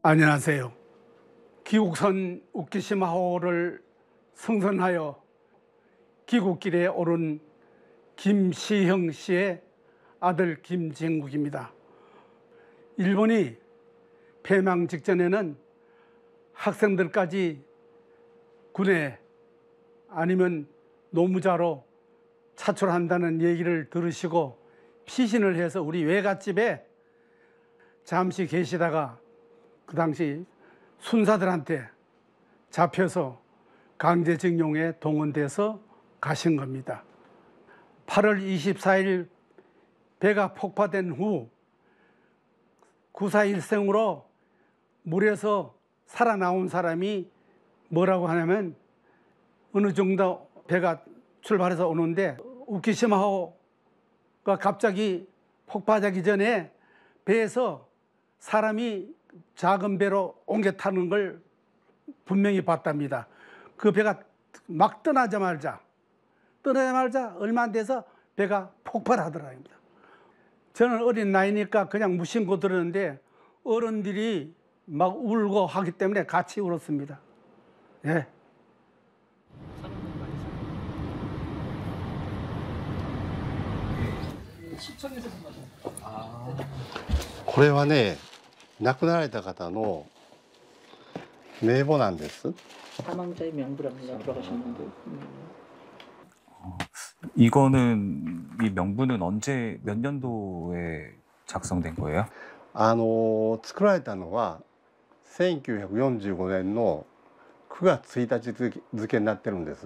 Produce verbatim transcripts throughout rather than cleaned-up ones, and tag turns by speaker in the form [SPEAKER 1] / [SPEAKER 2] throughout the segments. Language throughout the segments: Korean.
[SPEAKER 1] 안녕하세요. 귀국선 우키시마호를 승선하여 귀국길에 오른 김시형 씨의 아들 김진국입니다. 일본이 패망 직전에는 학생들까지 군에 아니면 노무자로 차출한다는 얘기를 들으시고 피신을 해서 우리 외갓집에 잠시 계시다가 그 당시 순사들한테 잡혀서 강제징용에 동원돼서 가신 겁니다. 팔월 이십사일 배가 폭파된 후 구사일생으로 물에서 살아나온 사람이 뭐라고 하냐면 어느 정도 배가 출발해서 오는데 우키시마호가 갑자기 폭파하기 전에 배에서 사람이 작은 배로 옮겨 타는 걸 분명히 봤답니다. 그 배가 막 떠나자마자 떠나자마자 얼마 안 돼서 배가 폭발하더라고요. 저는 어린 나이니까 그냥 무심코 들었는데 어른들이 막 울고 하기 때문에 같이 울었습니다. 예.
[SPEAKER 2] これはね、亡くなられた方の名簿なんです。
[SPEAKER 3] 사망자의 명부랍니다. 돌아가셨는데. 음.
[SPEAKER 4] 이거는 이 명부는 언제 몇 년도에 작성된 거예요?
[SPEAKER 2] あの作られたのはせんきゅうひゃくよんじゅうごねんのくがつついたち付けになってるんです。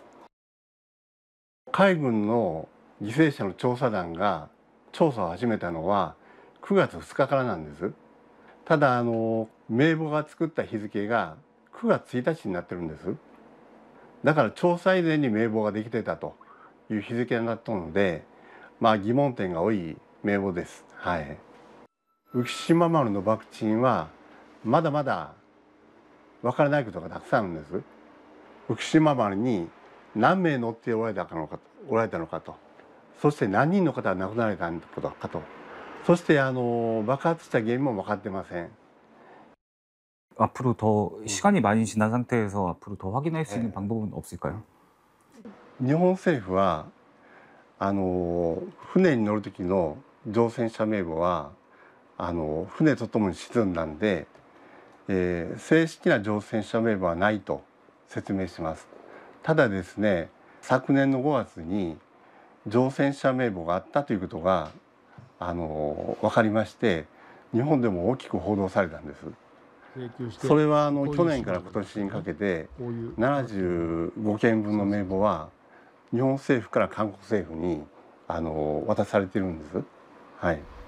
[SPEAKER 2] 海軍の犠牲者の調査団が調査を始めたのはくがつふつかからなんです。ただあの名簿が作った日付がくがつついたちになってるんです。だから調査以前に名簿ができてたという日付になったので、まあ疑問点が多い名簿です。はい。浮島丸の爆沈はまだまだわからないことがたくさんあるんです。浮島丸に何名乗っておられたのか、おられたのかと、そして何人の方が亡くなられたのかと、そしてあの爆発した原因も分かってません。
[SPEAKER 4] 앞으로 더 시간이 많이 지난 상태에서 앞으로 더 확인할 수 있는
[SPEAKER 2] 네.
[SPEAKER 4] 방법은 없을까요?
[SPEAKER 2] 日本政府はあの船に乗る時の乗船者名簿はあの船とともに沈んだんで、えー、正式な乗船者名簿はないと説明します。ただですね、昨年のごがつに乗船者名簿があったということがあの分かりまして、日本でも大きく報道されたんです。それはあの去年から今年にかけてななじゅうごけんぶんの名簿は日本政府から韓国政府にあの渡されているんです。はい。